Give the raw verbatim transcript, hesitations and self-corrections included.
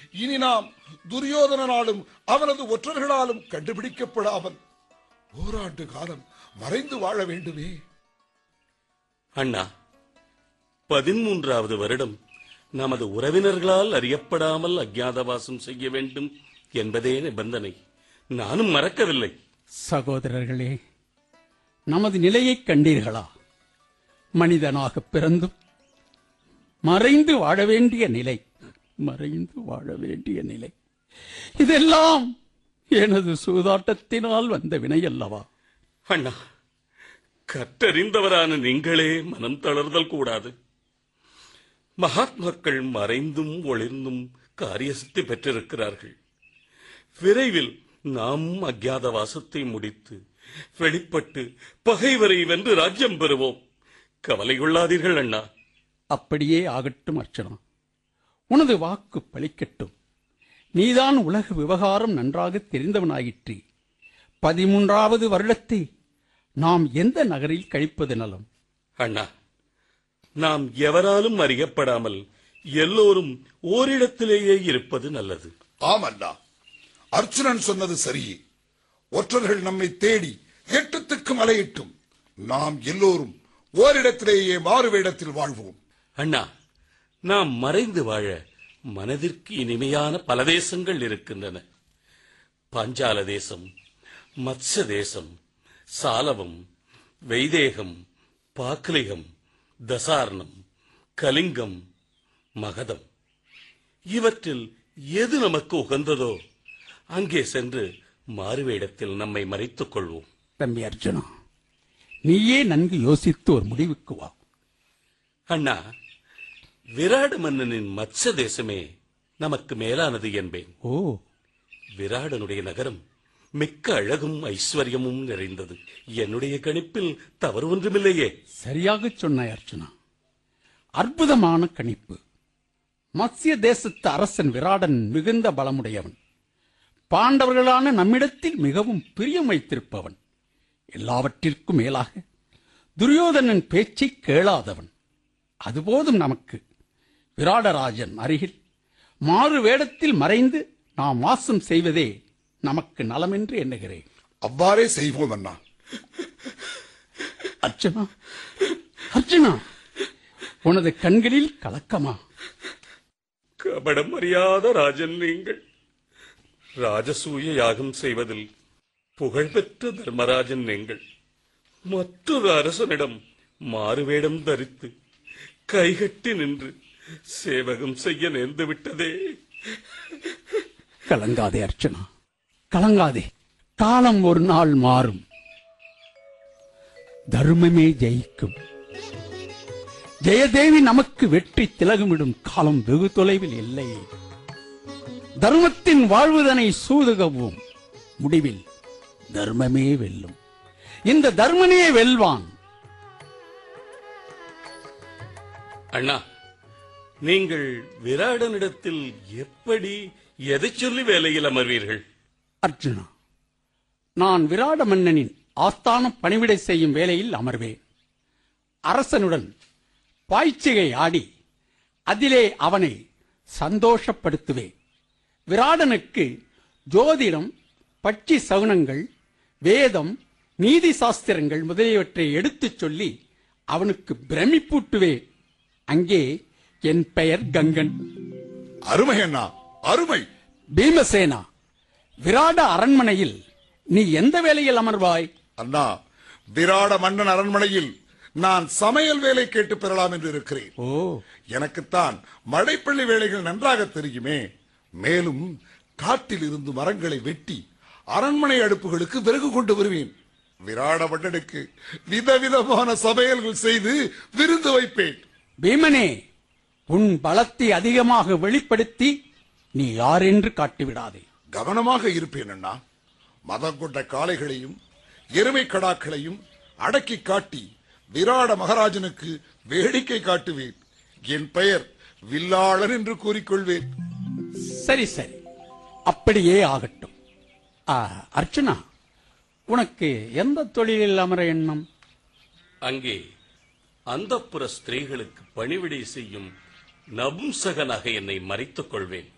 இனி நாம் துரியோதனாலும் அவனது ஒற்றர்களாலும் கண்டுபிடிக்கப்படாமல் ஓராண்டு காலம் மறைந்து வாழ வேண்டுமே. அண்ணா, பதிமூன்றாவது வருடம் நமது உறவினர்களால் அறியப்படாமல் அஜ்ஞாதவாசம் செய்ய வேண்டும் என்பதே நிபந்தனை. நானும் மறக்கவில்லை. சகோதரர்களே, நமது நிலையை கண்டீர்களா? மனிதனாக பிறந்தும் மறைந்து வாழ வேண்டிய நிலை, மறைந்து வாழ வேண்டிய நிலை. இதெல்லாம் எனது சூதாட்டத்தினால் வந்த வினை அல்லவா? அண்ணா, கற்றறிந்தவரான நீங்களே மனம் தளர்தல் கூடாது. மகாத்மாக்கள் மறைந்தும் ஒளிர்ந்தும் காரியசித்தி பெற்றிருக்கிறார்கள். விரைவில் நாம் அஜ்ஞாதவாசத்தை முடித்து வெளிப்பட்டு பகைவரை வென்று ராஜ்யம் பெறுவோம். கவலை கொள்ளாதீர்கள் அண்ணா. அப்படியே ஆகட்டும் அர்ச்சனா. உனது வாக்கு பலிக்கட்டும். நீதான் உலக விவகாரம் நன்றாக தெரிந்தவனாயிற்று. பதிமூன்றாவது வருடத்தை நாம் எந்த நகரில் கழிப்பது நலம்? அண்ணா, நாம் எவராலும் அறியப்படாமல் எல்லோரும் ஓரிடத்திலேயே இருப்பது நல்லது. ஆமல்லா, அர்ச்சுனன் சொன்னது சரியே. ஒற்றர்கள் நம்மை தேடி எட்டத்துக்கும் அலையிட்டும் நாம் எல்லோரும் ஓரிடத்திலேயே மாறுவேடத்தில் வாழ்வோம். அண்ணா, நாம் மறைந்து வாழ மனதிற்கு இனிமையான பல தேசங்கள் இருக்கின்றன. பாஞ்சால தேசம், மத்ச தேசம், சாலவம், வைதேகம், பாக்லிகம், தசார்ணம், கலிங்கம், மகதம். இவற்றில் எது நமக்கு உகந்ததோ அங்கே சென்று மாறுவேடத்தில் நம்மை மறைத்துக் கொள்வோம். தம்பி அர்ஜுனா, நீயே நன்கு யோசித்து ஒரு முடிவுக்கு வா. அண்ணா, விராட மன்னனின் மத்ச தேசமே நமக்கு மேலானது என்பேன். ஓ, விராடனுடைய நகரம் மிக்க அழகும் ஐஸ்வர்யமும் நிறைந்தது. என்னுடைய கணிப்பில் தவறு ஒன்றுமில்லையே. சரியாக சொன்னாய் அர்ஜுனா. அற்புதமான கணிப்பு. மத்ஸ்ய தேசத்து அரசன் விராடன் மிகுந்த பலமுடையவன். பாண்டவர்களான நம்மிடத்தில் மிகவும் பிரியம் வைத்திருப்பவன். எல்லாவற்றிற்கும் மேலாக துரியோதனன் பேச்சை கேளாதவன். அதுபோதும் நமக்கு. விராடராஜன் அருகில் மாறு வேடத்தில் மறைந்து நாம் வாசம் செய்வதே நமக்கு நலம் என்று எண்ணுகிறேன். அவ்வாறே செய்வோம் அண்ணா. அர்ச்சனா, அர்ச்சனா, உனது கண்களில் கலக்கமா? கபடம் அறியாத ராஜன் நீங்கள். ராஜசூய யாகம் செய்வதில் புகழ்பெற்ற தர்மராஜன் நீங்கள். மற்றொரு அரசனிடம் மாறுவேடம் தரித்து கைகட்டி நின்று சேவகம் செய்ய நேர்ந்து விட்டதே. கலங்காதே அர்ச்சனா, கலங்காதே. காலம் ஒரு நாள் மாறும். தர்மமே ஜெயிக்கும். ஜெயதேவி நமக்கு வெற்றி திலகமிடும் காலம் வெகு தொலைவில் இல்லை. தர்மத்தின் வாழ்வுதனை சூதுகவும் முடிவில் தர்மமே வெல்லும். இந்த தர்மனே வெல்வான். அண்ணா, நீங்கள் விராடனிடத்தில் எப்படி எதை சொல்லி வேலையில் அமர்வீர்கள்? அர்ஜுனா, நான் விராட மன்னனின் ஆஸ்தானம் பணிவிடை செய்யும் வேலையில் அமர்வேன். அரசனுடன் பாய்ச்சிகை ஆடி அதிலே அவனை சந்தோஷப்படுத்துவேன். விராடனுக்கு ஜோதிடம், பட்சி சகுனங்கள், வேதம், நீதி சாஸ்திரங்கள் முதலியவற்றை எடுத்துச் சொல்லி அவனுக்கு பிரமிப்பூட்டுவேன். அங்கே என் பெயர் கங்கன். அருமை அண்ணா, அருமை. பீமசேனா, விராட அரண்மனையில் நீ எந்த வேலையில் அமர்வாய்? அண்ணா, விராட மன்னன் அரண்மனையில் நான் சமையல் வேலை கேட்டு பெறலாம் என்று இருக்கிறேன். ஓ, எனக்குத்தான் மழைப்பள்ளி வேலைகள் நன்றாக தெரியுமே. மேலும் காட்டில் இருந்து மரங்களை வெட்டி அரண்மனை அடுப்புகளுக்கு விறகு கொண்டு வருவேன். விராட மன்னனுக்கு விதவிதமான சமையல்கள் செய்து விருந்து வைப்பேன். பீமனே, உன் பலத்தை அதிகமாக வெளிப்படுத்தி நீ யார் என்று காட்டிவிடாதே. கவனமாக இருப்பேன் அண்ணா. மதம் கொண்ட காளைகளையும் எருமை கடாக்களையும் அடக்கி காட்டி விராட மகாராஜனுக்கு வேடிக்கை காட்டுவேன். என் பெயர் வில்லாளன் என்று கூறிக்கொள்வேன். சரி சரி, அப்படியே ஆகட்டும். ஆ, அர்ச்சனா, உனக்கு எந்த தொழிலில் அமர எண்ணம்? அங்கே அந்தப்புற ஸ்திரீகளுக்கு பணிவிடை செய்யும் நபும்சகனாக என்னை மறைத்துக் கொள்வேன்.